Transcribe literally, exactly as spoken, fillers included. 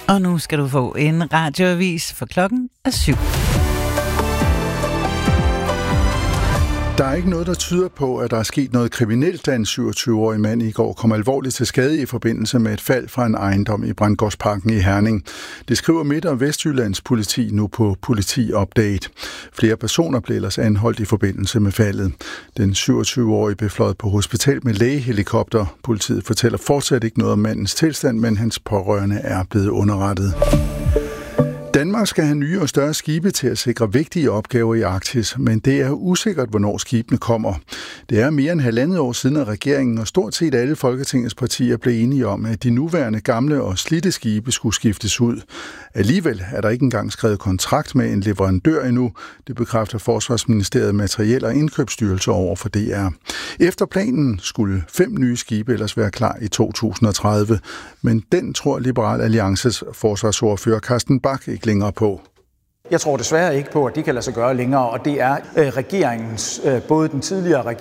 Og nu skal du få en radioavis, for klokken er syv. Der er ikke noget, der tyder på, at der er sket noget kriminelt, da en syvogtyve-årig mand i går kom alvorligt til skade i forbindelse med et fald fra en ejendom i Brandgårdsparken i Herning. Det skriver Midt- og Vestjyllands politi nu på Politi Update. Flere personer blev ellers anholdt i forbindelse med faldet. Den syvogtyve-årige blev fløjet på hospital med lægehelikopter. Politiet fortæller fortsat ikke noget om mandens tilstand, men hans pårørende er blevet underrettet. Danmark skal have nye og større skibe til at sikre vigtige opgaver i Arktis, men det er usikkert, hvornår skibene kommer. Det er mere end halvandet år siden, at regeringen og stort set alle Folketingets partier blev enige om, at de nuværende gamle og slidte skibe skulle skiftes ud. Alligevel er der ikke engang skrevet kontrakt med en leverandør endnu. Det bekræfter Forsvarsministeriet Materiel- og Indkøbsstyrelse over for D R. Efter planen skulle fem nye skibe ellers være klar i to tusind og tredive, men den tror Liberal Alliances forsvarsordfører Carsten Bach ikke længere på. Jeg tror desværre ikke på, at det kan lade sig gøre længere, og det er øh, regeringens, øh, både den tidligere regering